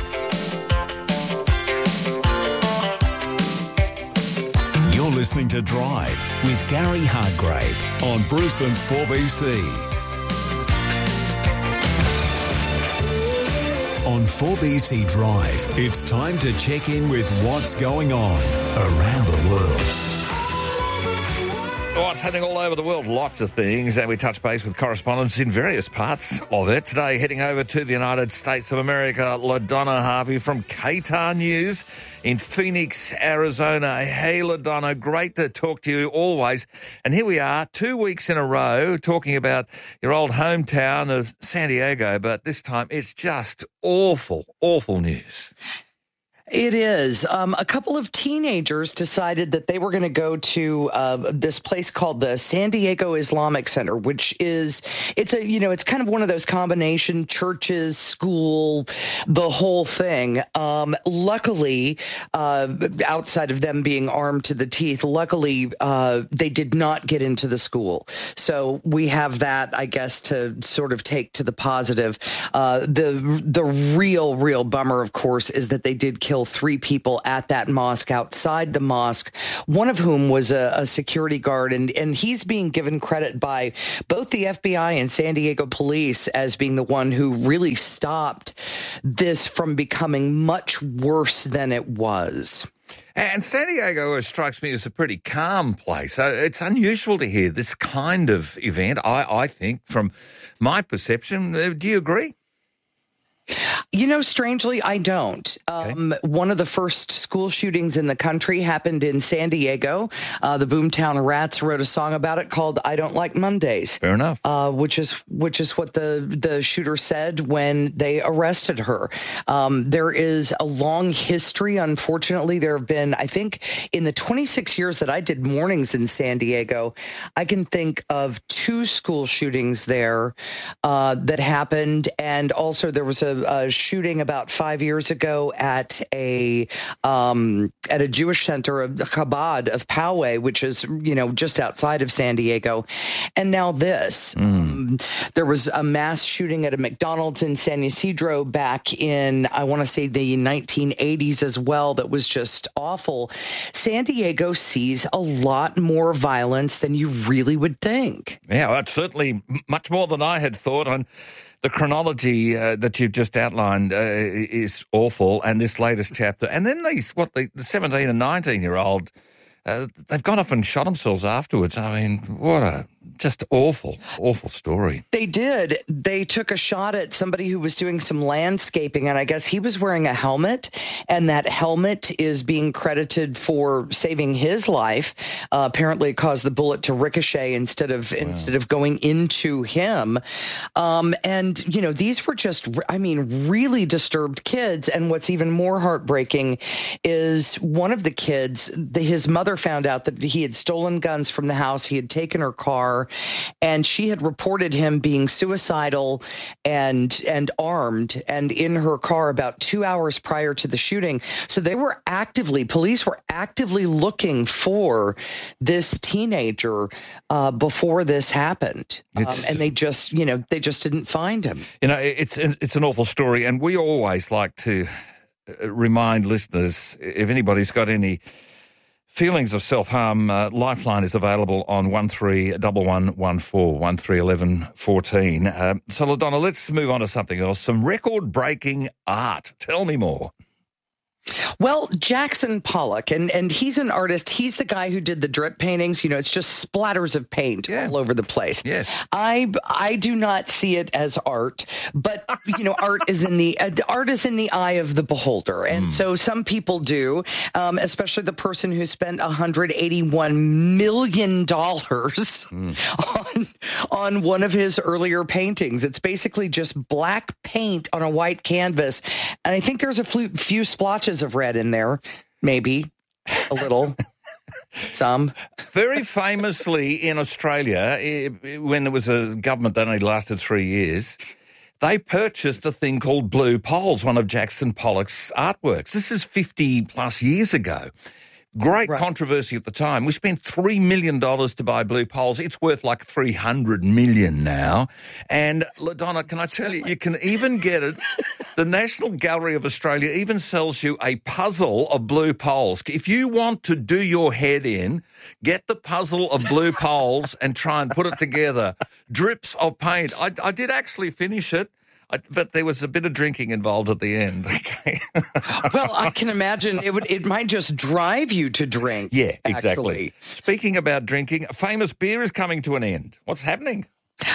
You're listening to Drive with Gary Hardgrave on Brisbane's four B C. On four B C Drive, it's time to check in with what's going on around the world. What's happening all over the world? Lots of things, and we touch base with correspondents in various parts of it. Today, heading over to the United States of America, LaDonna Harvey from K T A R News in Phoenix, Arizona. Hey, LaDonna, great to talk to you always. And here we are, two weeks in a row, talking about your old hometown of San Diego, but this time it's just awful, awful news. It is. Um, a couple of teenagers decided that they were going to go to uh, this place called the San Diego Islamic Center, which is, it's a, you know, it's kind of one of those combination churches, school, the whole thing. Um, luckily, uh, outside of them being armed to the teeth, luckily uh, they did not get into the school. So we have that, I guess, to sort of take to the positive. Uh, the the real, real bummer, of course, is that they did kill three people at that mosque outside the mosque, one of whom was a, a security guard, and, and he's being given credit by both the F B I and San Diego police as being the one who really stopped this from becoming much worse than it was. And San Diego strikes me as a pretty calm place. So it's unusual to hear this kind of event, I, I think, from my perception. Uh, do you agree? You know, strangely, I don't. Um, okay. One of the first school shootings in the country happened in San Diego. Uh, the Boomtown Rats wrote a song about it called "I Don't Like Mondays." Fair enough. Uh, which is which is what the the shooter said when they arrested her. Um, there is a long history. Unfortunately, there have been, I think, in the twenty-six years that I did mornings in San Diego, I can think of two school shootings there uh, that happened, and also there was a A shooting about five years ago at a um, at a Jewish center of Chabad of Poway, which is, you know, just outside of San Diego, and now this. Mm. Um, there was a mass shooting at a McDonald's in San Ysidro back in, I want to say, the nineteen eighties as well. That was just awful. San Diego sees a lot more violence than you really would think. Yeah, well, it's certainly much more than I had thought. On the chronology uh, that you've just outlined uh, is awful, and this latest chapter. And then these, what, the, the seventeen and nineteen-year-old, uh, they've gone off and shot themselves afterwards. I mean, what a just awful, awful story. They did. They took a shot at somebody who was doing some landscaping, and I guess he was wearing a helmet, and that helmet is being credited for saving his life. Uh, apparently, it caused the bullet to ricochet instead of wow. instead of going into him. Um, and you know, these were just, I mean, really disturbed kids. And what's even more heartbreaking is one of the kids, the, his mother found out that he had stolen guns from the house. He had taken her car, and she had reported him being suicidal and and armed and in her car about two hours prior to the shooting. So they were actively, police were actively looking for this teenager uh, before this happened. Um, and they just, you know, they just didn't find him. You know, it's it's an awful story, and we always like to remind listeners, if anybody's got any feelings of self-harm, uh, Lifeline is available on one three one one one four, one three one one one four. Uh, so, LaDonna, let's move on to something else. Some record-breaking art. Tell me more. Well, Jackson Pollock, and, and he's an artist. He's the guy who did the drip paintings. You know, it's just splatters of paint yeah. all over the place. Yes. I I do not see it as art, but you know, art is in the uh, art is in the eye of the beholder, and mm. so some people do, um, especially the person who spent one hundred eighty-one million dollars mm. on on one of his earlier paintings. It's basically just black paint on a white canvas, and I think there's a few, few splotches of red in there, maybe a little, some. Very famously in Australia, when there was a government that only lasted three years, they purchased a thing called Blue Poles, one of Jackson Pollock's artworks. This is fifty plus years ago. Great right. controversy at the time. We spent three million dollars to buy Blue Poles. It's worth like three hundred million dollars now. And, LaDonna, can I tell you, you can even get it. The National Gallery of Australia even sells you a puzzle of Blue Poles. If you want to do your head in, get the puzzle of Blue Poles and try and put it together. Drips of paint. I, I did actually finish it. But there was a bit of drinking involved at the end. Okay. Well, I can imagine it would. It might just drive you to drink. Yeah, exactly. Actually. Speaking about drinking, famous beer is coming to an end. What's happening?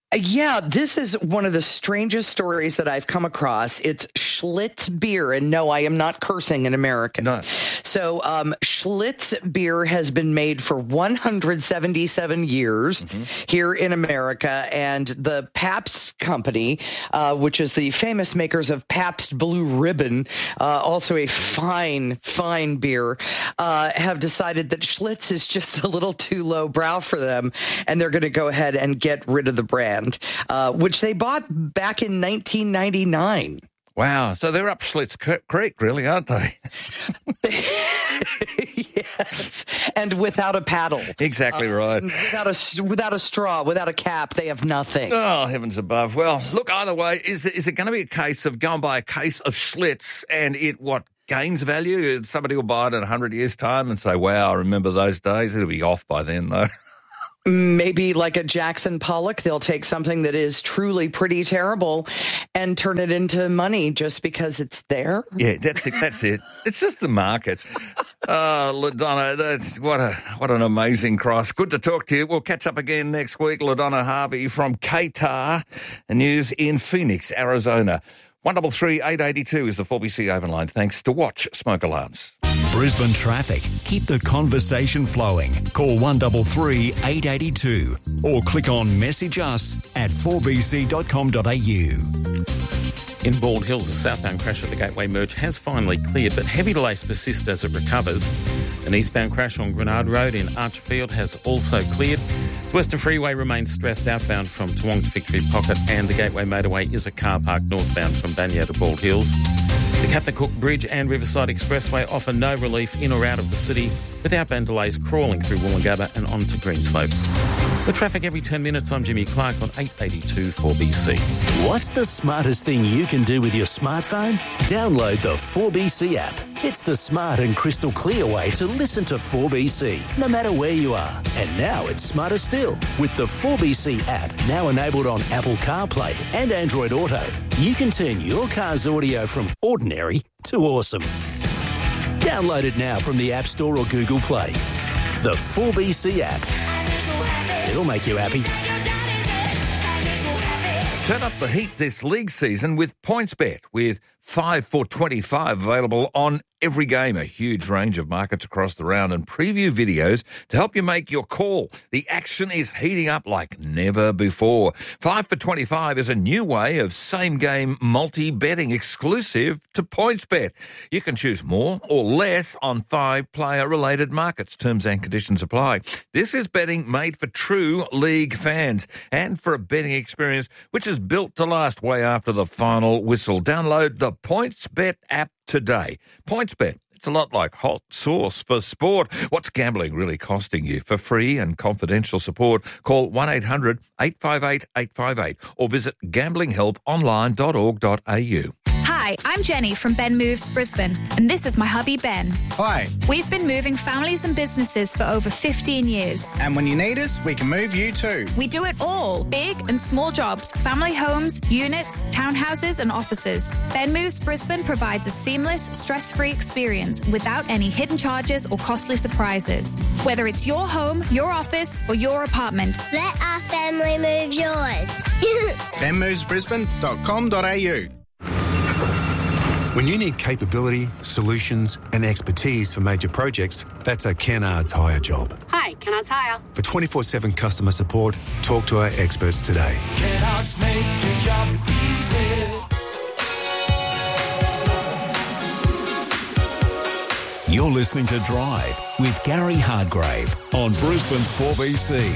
Yeah, this is one of the strangest stories that I've come across. It's Schlitz beer, and no, I am not cursing in American. No. So um, Schlitz beer has been made for one hundred seventy-seven years mm-hmm. here in America, and the Pabst Company, uh, which is the famous makers of Pabst Blue Ribbon, uh, also a fine, fine beer, uh, have decided that Schlitz is just a little too low brow for them, and they're going to go ahead and get rid of the brand. Uh, which they bought back in nineteen ninety-nine. Wow. So they're up Schlitz Creek, really, aren't they? Yes. And without a paddle. Exactly uh, right. Without a, without a straw, without a cap, they have nothing. Oh, heavens above. Well, look, either way, is, is it going to be a case of going by a case of Schlitz and it, what, gains value? Somebody will buy it in one hundred years' time and say, wow, I remember those days. It'll be off by then, though. Maybe like a Jackson Pollock, they'll take something that is truly pretty terrible and turn it into money just because it's there. Yeah, that's it. That's it. It's just the market. Uh, LaDonna, that's what a what an amazing cross. Good to talk to you. We'll catch up again next week. LaDonna Harvey from K T A R News in Phoenix, Arizona. one three three, eight eight two is the four B C open line. Thanks to Watch Smoke Alarms. Brisbane traffic. Keep the conversation flowing. Call one three three, eight eight two or click on message us at four b c dot com dot a u. In Bald Hills, a southbound crash at the Gateway Merge has finally cleared, but heavy delays persist as it recovers. An eastbound crash on Grenard Road in Archerfield has also cleared. The Western Freeway remains stressed outbound from Toowong to Victory Pocket, and the Gateway Motorway is a car park northbound from Banya to Bald Hills. The Captain Cook Bridge and Riverside Expressway offer no relief in or out of the city, with outbound delays crawling through Woolloongabba and onto Greenslopes. The traffic every ten minutes. I'm Jimmy Clark on eight eighty-two four B C. What's the smartest thing you can do with your smartphone? Download the four B C app. It's the smart and crystal clear way to listen to four B C, no matter where you are. And now it's smarter still. With the four B C app, now enabled on Apple CarPlay and Android Auto, you can turn your car's audio from ordinary to awesome. Download it now from the App Store or Google Play. The four B C app. It'll make you happy. Turn up the heat this league season with PointsBet, with five for twenty-five available on every game, a huge range of markets across the round and preview videos to help you make your call. The action is heating up like never before. five for twenty-five is a new way of same-game multi-betting exclusive to PointsBet. You can choose more or less on five player-related markets. Terms and conditions apply. This is betting made for true league fans and for a betting experience which is built to last way after the final whistle. Download the PointsBet app today. PointsBet, it's a lot like hot sauce for sport. What's gambling really costing you? For free and confidential support, call one eight hundred, eight five eight, eight five eight or visit gambling help online dot org dot a u. Hi, I'm Jenny from Ben Moves Brisbane, and this is my hubby Ben. Hi. We've been moving families and businesses for over fifteen years. And when you need us, we can move you too. We do it all, big and small jobs, family homes, units, townhouses and offices. Ben Moves Brisbane provides a seamless, stress-free experience without any hidden charges or costly surprises. Whether it's your home, your office or your apartment. Let our family move yours. ben moves brisbane dot com dot a u. When you need capability, solutions and expertise for major projects, that's a Kennards Hire job. Hi, Kennards Hire. For twenty-four seven customer support, talk to our experts today. Kennards make your job easy. You're listening to Drive with Gary Hardgrave on Brisbane's four B C.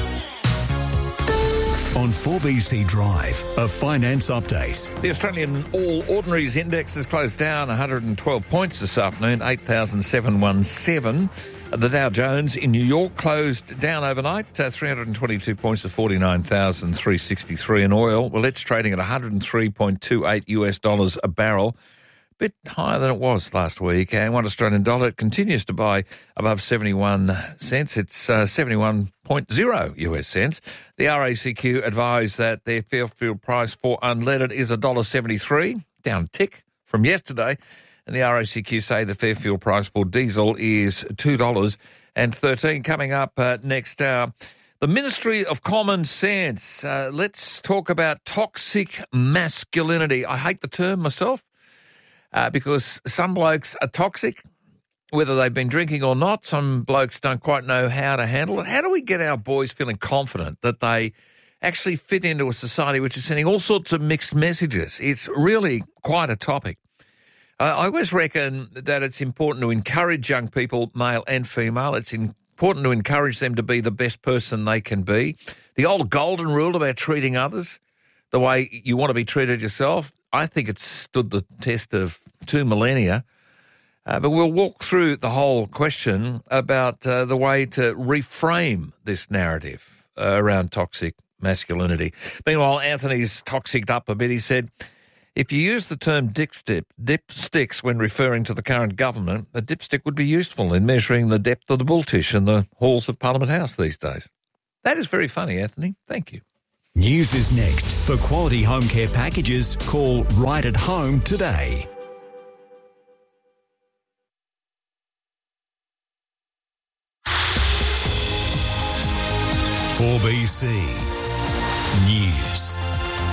On four B C Drive, a finance update. The Australian All Ordinaries Index has closed down one hundred twelve points this afternoon, eight thousand seven hundred seventeen. The Dow Jones in New York closed down overnight, uh, three hundred twenty-two points to forty-nine thousand three hundred sixty-three. In oil, well, it's trading at one hundred three point two eight U S dollars a barrel. Bit higher than it was last week. And one Australian dollar, it continues to buy above seventy-one cents. It's uh, seventy-one point zero U S cents. The R A C Q advised that their Fairfield price for unleaded is one dollar seventy-three, down a tick from yesterday. And the R A C Q say the Fairfield price for diesel is two dollars thirteen. Coming up uh, next hour, The Ministry of Common Sense. Uh, let's talk about toxic masculinity. I hate the term myself uh, because some blokes are toxic, whether they've been drinking or not. Some blokes don't quite know how to handle it. How do we get our boys feeling confident that they actually fit into a society which is sending all sorts of mixed messages? It's really quite a topic. Uh, I always reckon that it's important to encourage young people, male and female. It's in important to encourage them to be the best person they can be. The old golden rule about treating others the way you want to be treated yourself, I think it's stood the test of two millennia. Uh, but we'll walk through the whole question about uh, the way to reframe this narrative uh, around toxic masculinity. Meanwhile, Anthony's toxicked up a bit. He said, if you use the term dipstick, dipsticks when referring to the current government, a dipstick would be useful in measuring the depth of the bulltish in the halls of Parliament House these days. That is very funny, Anthony. Thank you. News is next. For quality home care packages, call Right at Home today. four B C News.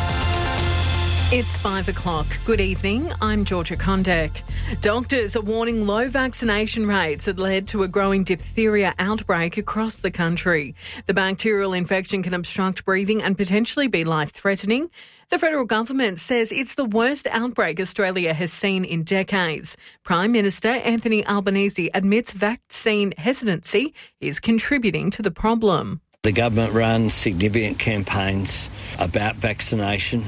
It's five o'clock. Good evening. I'm Georgia Kondek. Doctors are warning low vaccination rates had led to a growing diphtheria outbreak across the country. The bacterial infection can obstruct breathing and potentially be life-threatening. The federal government says it's the worst outbreak Australia has seen in decades. Prime Minister Anthony Albanese admits vaccine hesitancy is contributing to the problem. The government runs significant campaigns about vaccination.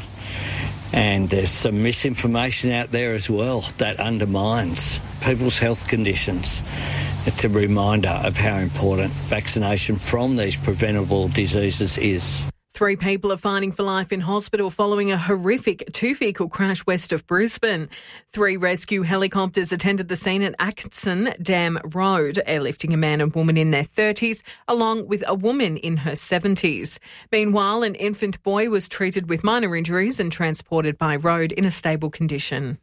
And there's some misinformation out there as well that undermines people's health conditions. It's a reminder of how important vaccination from these preventable diseases is. Three people are fighting for life in hospital following a horrific two-vehicle crash west of Brisbane. Three rescue helicopters attended the scene at Atkinson Dam Road, airlifting a man and woman in their thirties, along with a woman in her seventies. Meanwhile, an infant boy was treated with minor injuries and transported by road in a stable condition.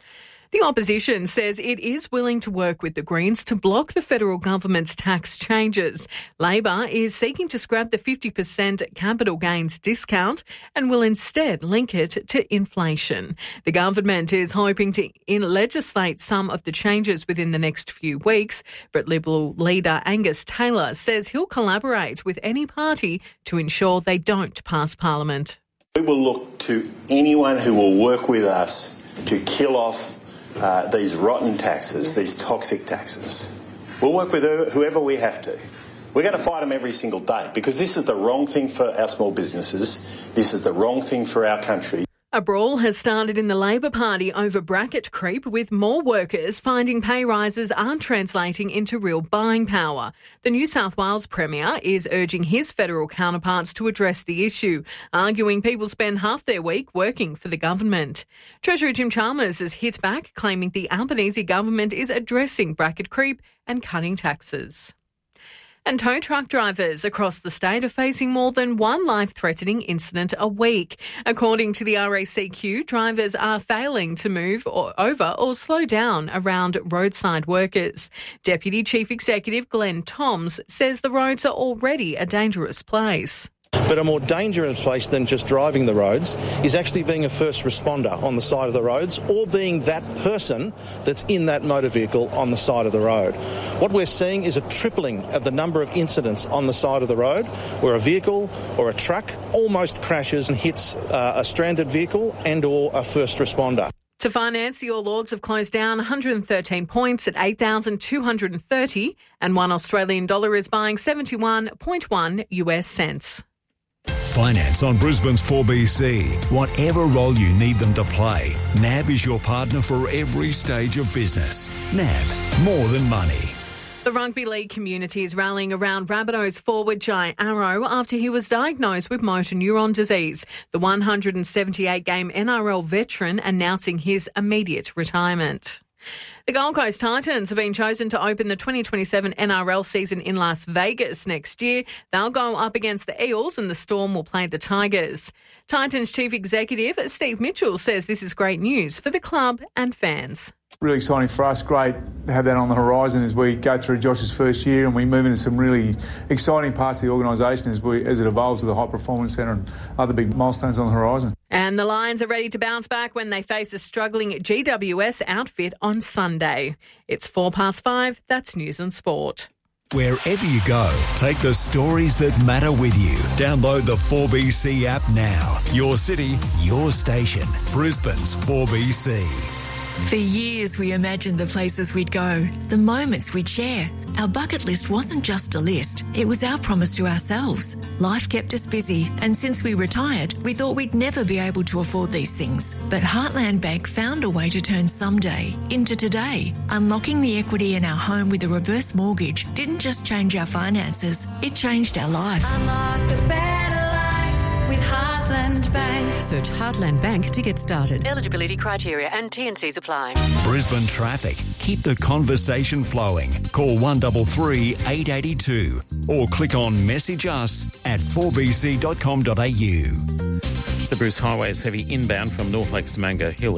The opposition says it is willing to work with the Greens to block the federal government's tax changes. Labor is seeking to scrap the fifty percent capital gains discount and will instead link it to inflation. The government is hoping to legislate some of the changes within the next few weeks, but Liberal leader Angus Taylor says he'll collaborate with any party to ensure they don't pass Parliament. We will look to anyone who will work with us to kill off Uh, these rotten taxes, these toxic taxes. We'll work with whoever we have to. We're going to fight them every single day because this is the wrong thing for our small businesses. This is the wrong thing for our country. A brawl has started in the Labor Party over bracket creep, with more workers finding pay rises aren't translating into real buying power. The New South Wales Premier is urging his federal counterparts to address the issue, arguing people spend half their week working for the government. Treasurer Jim Chalmers has hit back, claiming the Albanese government is addressing bracket creep and cutting taxes. And tow truck drivers across the state are facing more than one life-threatening incident a week. According to the R A C Q, drivers are failing to move or over or slow down around roadside workers. Deputy Chief Executive Glenn Toms says the roads are already a dangerous place. But a more dangerous place than just driving the roads is actually being a first responder on the side of the roads, or being that person that's in that motor vehicle on the side of the road. What we're seeing is a tripling of the number of incidents on the side of the road where a vehicle or a truck almost crashes and hits uh, a stranded vehicle and or a first responder. To finance, the All Ords have closed down one hundred thirteen points at eight thousand two hundred thirty, and one Australian dollar is buying seventy-one point one U S cents. Finance on Brisbane's four B C. Whatever role you need them to play, N A B is your partner for every stage of business. N A B, more than money. The rugby league community is rallying around Rabbitohs forward Jai Arrow after he was diagnosed with motor neuron disease. The one hundred seventy-eight game N R L veteran announcing his immediate retirement. The Gold Coast Titans have been chosen to open the twenty twenty-seven N R L season in Las Vegas next year. They'll go up against the Eels and the Storm will play the Tigers. Titans Chief Executive Steve Mitchell says this is great news for the club and fans. really exciting for us. Great to have that on the horizon as we go through Josh's first year and we move into some really exciting parts of the organisation as we as it evolves with the High Performance Centre and other big milestones on the horizon. And the Lions are ready to bounce back when they face a struggling G W S outfit on Sunday. It's four past five. That's News and Sport. Wherever you go, take the stories that matter with you. Download the four B C app now. Your city, your station. Brisbane's four B C. For years, we imagined the places we'd go, the moments we'd share. Our bucket list wasn't just a list, it was our promise to ourselves. Life kept us busy, and since we retired, we thought we'd never be able to afford these things. But Heartland Bank found a way to turn someday into today. Unlocking the equity in our home with a reverse mortgage didn't just change our finances, it changed our life. Unlock a better life with Heartland Bank. Search Heartland Bank to get started. Eligibility criteria and T and Cs apply. Brisbane Traffic. Keep the conversation flowing. Call one three three, eight eight two or click on message us at four b c dot com dot a u. The Bruce Highway is heavy inbound from North Lakes to Mango Hill.